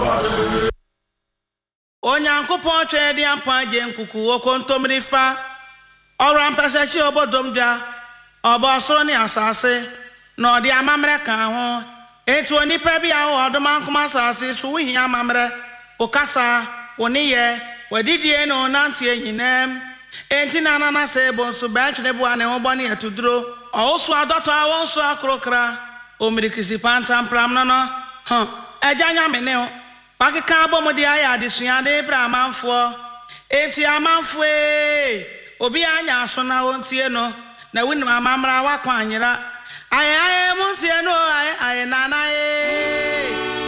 Onyankopɔn twɛ de ampa gye nkuku okontomri fa ɔra mpasachi obodom dia ɔbɔsoro ne asase na ɔde amamre ka ho etu onipa bi a ɔdom ankoma asase so wohia amamre okasa woniye wadidie no nantie nyinam enti na nana se bonso bɛtwene bo ane ho bɔne atuduro ɔwoso adɔtɔ a wɔnso akrokra omirikisi pantampram no agya me ne ho pakeka abomode ayɛ adesuade bra amanfoɔ enti amanfoe obi anya aso na wontie no na wonim amamra wakɔ anyera aye muntie no aye nanaye